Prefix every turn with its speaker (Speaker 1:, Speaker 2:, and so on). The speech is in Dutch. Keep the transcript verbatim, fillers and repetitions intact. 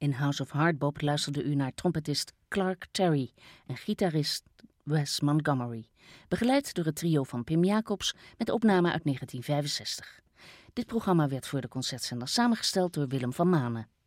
Speaker 1: In House of Hardbop luisterde u naar trompetist Clark Terry en gitarist Wes Montgomery, begeleid door het trio van Pim Jacobs met opname uit negentien vijfenzestig. Dit programma werd voor de Concertzender samengesteld door Willem van Manen.